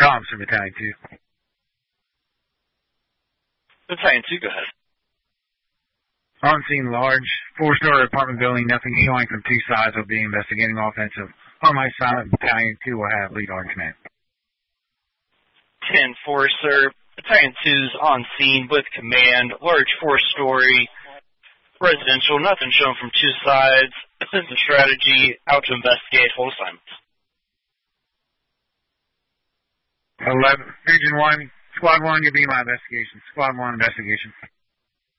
Officer, Battalion 2. Battalion 2, go ahead. On scene, large, 4-story apartment building, nothing showing from two sides will be investigating offensive. On my silent, Battalion 2 will have lead on command. 10-4, sir. Battalion 2's on scene with command, large 4-story, residential, nothing shown from two sides. Assistant strategy, out to investigate, hold assignments. 11, Region 1, Squad 1, you'll be my investigation. Squad 1, investigation.